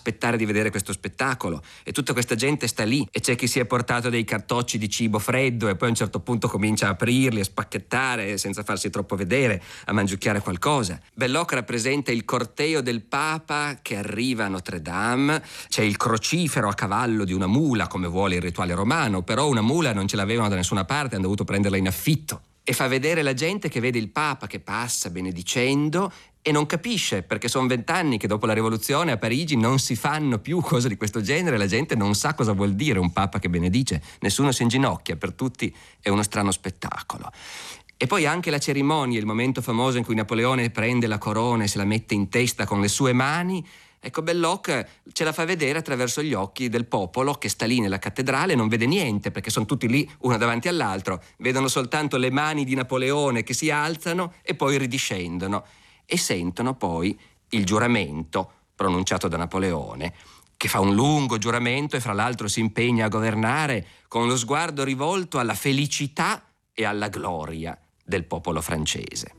aspettare di vedere questo spettacolo, e tutta questa gente sta lì, e c'è chi si è portato dei cartocci di cibo freddo e poi a un certo punto comincia a aprirli, a spacchettare senza farsi troppo vedere, a mangiucchiare qualcosa. Belloc rappresenta il corteo del Papa che arriva a Notre Dame, c'è il crocifero a cavallo di una mula come vuole il rituale romano, però una mula non ce l'avevano da nessuna parte, hanno dovuto prenderla in affitto, e fa vedere la gente che vede il Papa che passa benedicendo e non capisce, perché sono 20 anni che dopo la rivoluzione a Parigi non si fanno più cose di questo genere, la gente non sa cosa vuol dire un Papa che benedice, nessuno si inginocchia, per tutti è uno strano spettacolo. E poi anche la cerimonia, il momento famoso in cui Napoleone prende la corona e se la mette in testa con le sue mani. Ecco, Belloc ce la fa vedere attraverso gli occhi del popolo che sta lì nella cattedrale e non vede niente, perché sono tutti lì uno davanti all'altro, vedono soltanto le mani di Napoleone che si alzano e poi ridiscendono, e sentono poi il giuramento pronunciato da Napoleone, che fa un lungo giuramento e fra l'altro si impegna a governare con lo sguardo rivolto alla felicità e alla gloria del popolo francese.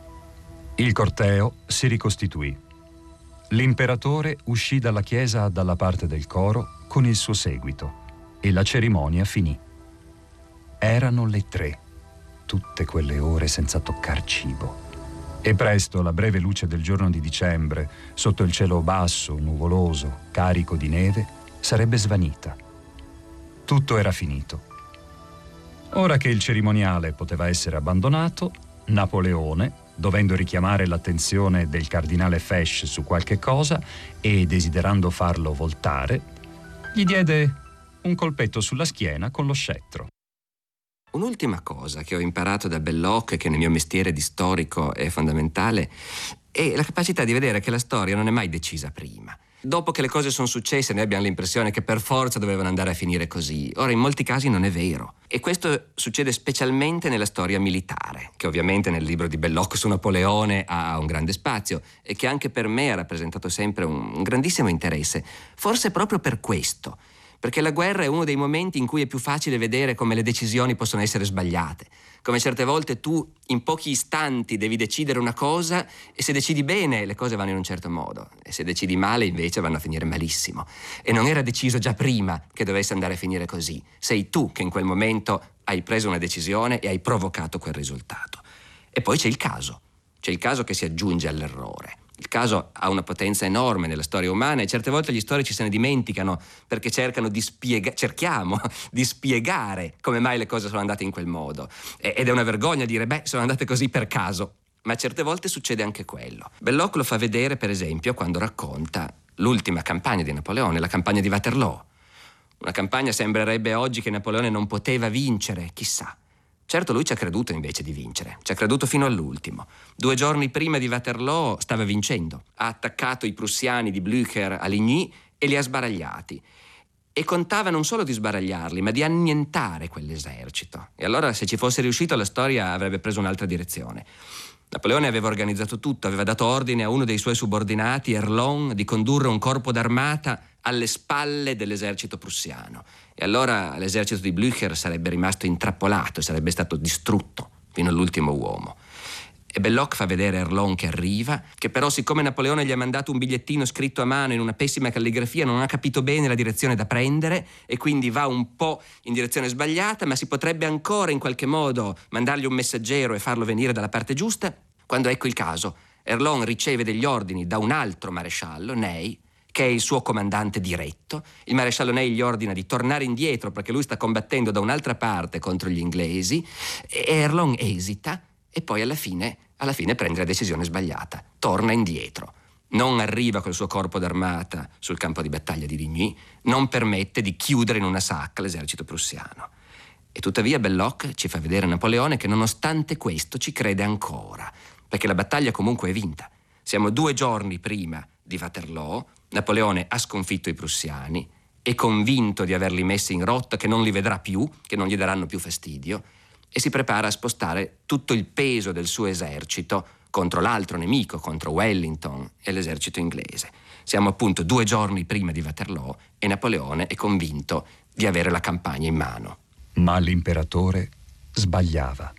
Il corteo si ricostituì. L'imperatore uscì dalla chiesa dalla parte del coro con il suo seguito e la cerimonia finì. Erano le 3, tutte quelle ore senza toccar cibo. E presto la breve luce del giorno di dicembre, sotto il cielo basso, nuvoloso, carico di neve, sarebbe svanita. Tutto era finito. Ora che il cerimoniale poteva essere abbandonato, Napoleone, dovendo richiamare l'attenzione del cardinale Fesch su qualche cosa e desiderando farlo voltare, gli diede un colpetto sulla schiena con lo scettro. Un'ultima cosa che ho imparato da Belloc, che nel mio mestiere di storico è fondamentale, è la capacità di vedere che la storia non è mai decisa prima. Dopo che le cose sono successe noi abbiamo l'impressione che per forza dovevano andare a finire così. Ora in molti casi non è vero. E questo succede specialmente nella storia militare, che ovviamente nel libro di Belloc su Napoleone ha un grande spazio e che anche per me ha rappresentato sempre un grandissimo interesse. Forse proprio per questo. Perché la guerra è uno dei momenti in cui è più facile vedere come le decisioni possono essere sbagliate, come certe volte tu in pochi istanti devi decidere una cosa e se decidi bene le cose vanno in un certo modo e se decidi male invece vanno a finire malissimo. E non era deciso già prima che dovesse andare a finire così, sei tu che in quel momento hai preso una decisione e hai provocato quel risultato. E poi c'è il caso che si aggiunge all'errore. Il caso ha una potenza enorme nella storia umana e certe volte gli storici se ne dimenticano perché cerchiamo di spiegare come mai le cose sono andate in quel modo. Ed è una vergogna dire, sono andate così per caso. Ma certe volte succede anche quello. Belloc lo fa vedere, per esempio, quando racconta l'ultima campagna di Napoleone, la campagna di Waterloo. Una campagna sembrerebbe oggi che Napoleone non poteva vincere, chissà. Certo, lui ci ha creduto invece di vincere, ci ha creduto fino all'ultimo. 2 giorni prima di Waterloo stava vincendo. Ha attaccato i prussiani di Blücher a Ligny e li ha sbaragliati. E contava non solo di sbaragliarli, ma di annientare quell'esercito. E allora, se ci fosse riuscito, la storia avrebbe preso un'altra direzione. Napoleone aveva organizzato tutto, aveva dato ordine a uno dei suoi subordinati, Erlon, di condurre un corpo d'armata alle spalle dell'esercito prussiano. E allora l'esercito di Blücher sarebbe rimasto intrappolato, sarebbe stato distrutto fino all'ultimo uomo. E Belloc fa vedere Erlon che arriva, che però siccome Napoleone gli ha mandato un bigliettino scritto a mano in una pessima calligrafia non ha capito bene la direzione da prendere e quindi va un po' in direzione sbagliata, ma si potrebbe ancora in qualche modo mandargli un messaggero e farlo venire dalla parte giusta, quando ecco il caso. Erlon riceve degli ordini da un altro maresciallo, Ney, che è il suo comandante diretto. Il maresciallo Ney gli ordina di tornare indietro perché lui sta combattendo da un'altra parte contro gli inglesi e Erlon esita e poi alla fine prende la decisione sbagliata, torna indietro, non arriva col suo corpo d'armata sul campo di battaglia di Ligny, non permette di chiudere in una sacca l'esercito prussiano. E tuttavia Belloc ci fa vedere Napoleone che nonostante questo ci crede ancora, perché la battaglia comunque è vinta. Siamo 2 giorni prima di Waterloo, Napoleone ha sconfitto i prussiani, è convinto di averli messi in rotta, che non li vedrà più, che non gli daranno più fastidio, e si prepara a spostare tutto il peso del suo esercito contro l'altro nemico, contro Wellington e l'esercito inglese. Siamo appunto 2 giorni prima di Waterloo e Napoleone è convinto di avere la campagna in mano. Ma l'imperatore sbagliava.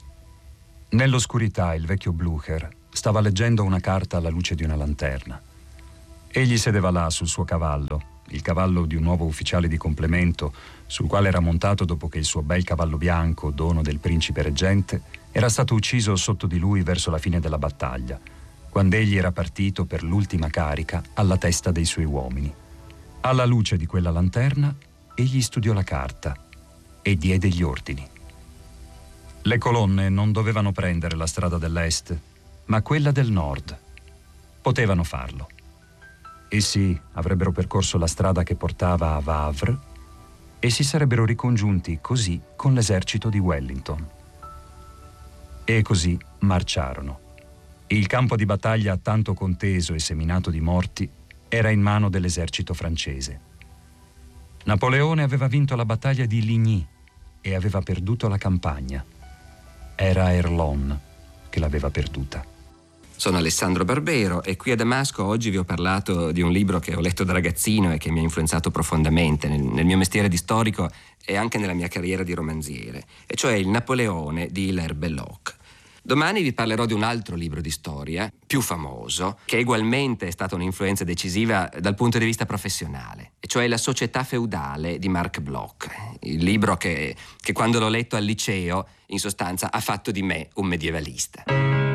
Nell'oscurità il vecchio Blücher stava leggendo una carta alla luce di una lanterna. Egli sedeva là sul suo cavallo, il cavallo di un nuovo ufficiale di complemento, sul quale era montato dopo che il suo bel cavallo bianco, dono del principe reggente, era stato ucciso sotto di lui verso la fine della battaglia, quando egli era partito per l'ultima carica alla testa dei suoi uomini. Alla luce di quella lanterna, egli studiò la carta e diede gli ordini. Le colonne non dovevano prendere la strada dell'est, ma quella del nord. Potevano farlo. Essi avrebbero percorso la strada che portava a Wavre e si sarebbero ricongiunti così con l'esercito di Wellington. E così marciarono. Il campo di battaglia tanto conteso e seminato di morti era in mano dell'esercito francese. Napoleone aveva vinto la battaglia di Ligny e aveva perduto la campagna. Era Erlon che l'aveva perduta. Sono Alessandro Barbero e qui a Damasco oggi vi ho parlato di un libro che ho letto da ragazzino e che mi ha influenzato profondamente nel mio mestiere di storico e anche nella mia carriera di romanziere, e cioè Il Napoleone di Hilaire Belloc. Domani vi parlerò di un altro libro di storia, più famoso, che ugualmente è stata un'influenza decisiva dal punto di vista professionale, e cioè La società feudale di Marc Bloch, il libro che quando l'ho letto al liceo, in sostanza, ha fatto di me un medievalista.